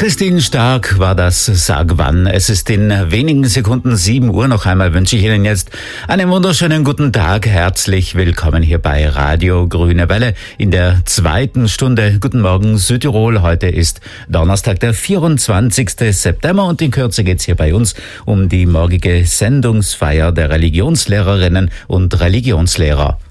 Christine Stark war das Sag wann. Es ist in wenigen Sekunden 7 Uhr. Noch einmal wünsche ich Ihnen jetzt einen wunderschönen guten Tag. Herzlich willkommen hier bei Radio Grüne Welle in der zweiten Stunde. Guten Morgen Südtirol. Heute ist Donnerstag, der 24. September und in Kürze geht's hier bei uns um die morgige Sendungsfeier der Religionslehrerinnen und Religionslehrer.